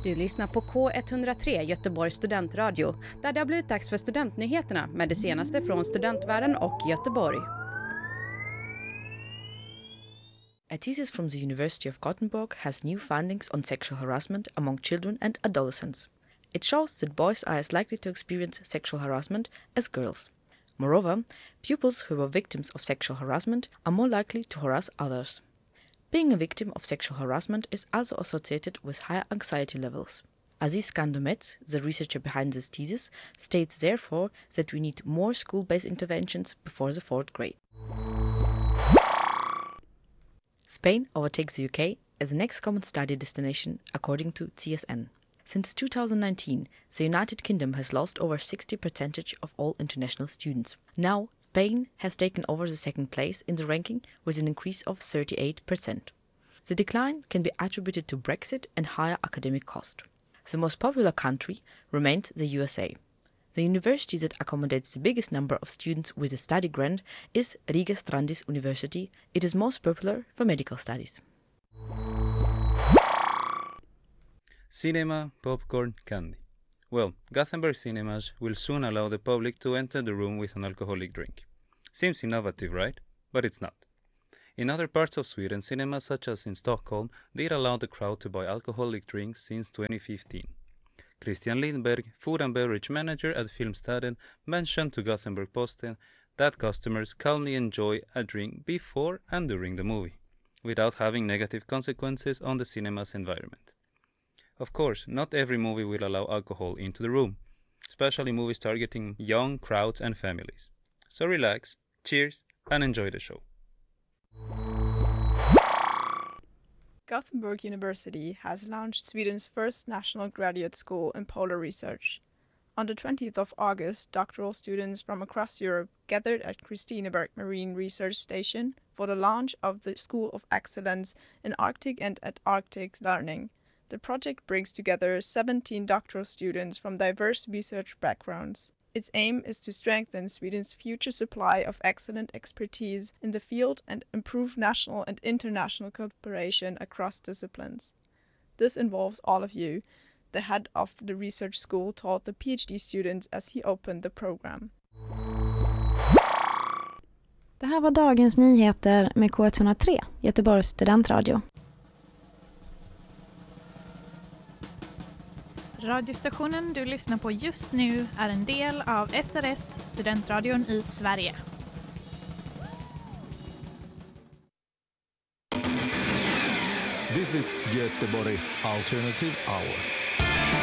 Du lyssnar på K103 Göteborgs studentradio, där det har blivit dags för studentnyheterna med det senaste från studentvärlden och Göteborg. A thesis from the University of Gothenburg has new findings on sexual harassment among children and adolescents. It shows that boys are as likely to experience sexual harassment as girls. Moreover, pupils who were victims of sexual harassment are more likely to harass others. Being a victim of sexual harassment is also associated with higher anxiety levels. Aziz Kandomet, the researcher behind this thesis, states therefore that we need more school-based interventions before the 4th grade. Spain overtakes the UK as the next common study destination, according to CSN. Since 2019, the United Kingdom has lost over 60% of all international students. Now, Spain has taken over the second place in the ranking with an increase of 38%. The decline can be attributed to Brexit and higher academic cost. The most popular country remains the USA. The university that accommodates the biggest number of students with a study grant is Riga Strandis University. It is most popular for medical studies. Cinema, popcorn, candy. Well, Gothenburg cinemas will soon allow the public to enter the room with an alcoholic drink. Seems innovative, right? But it's not. In other parts of Sweden, cinemas such as in Stockholm did allow the crowd to buy alcoholic drinks since 2015. Christian Lindberg, food and beverage manager at Filmstaden, mentioned to Gothenburg-Posten that customers calmly enjoy a drink before and during the movie, without having negative consequences on the cinema's environment. Of course, not every movie will allow alcohol into the room, especially movies targeting young crowds and families. So relax, cheers, and enjoy the show. Gothenburg University has launched Sweden's first national graduate school in polar research. On the 20th of August, doctoral students from across Europe gathered at Kristineberg Marine Research Station for the launch of the School of Excellence in Arctic and Antarctic Learning. The project brings together 17 doctoral students from diverse research backgrounds. Its aim is to strengthen Sweden's future supply of excellent expertise in the field and improve national and international cooperation across disciplines. This involves all of you, the head of the research school told the PhD students as he opened the program. Det här var dagens nyheter med K103, Göteborgs studentradio. Radiostationen du lyssnar på just nu är en del av SRS, studentradion i Sverige. This is Göteborg Alternative Hour.